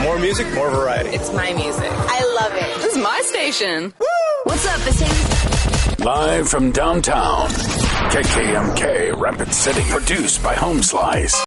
More music, more variety. It's my music. I love it. This is my station. Woo! What's up, this is Live from downtown, KKMK Rapid City. Produced by Home Slice.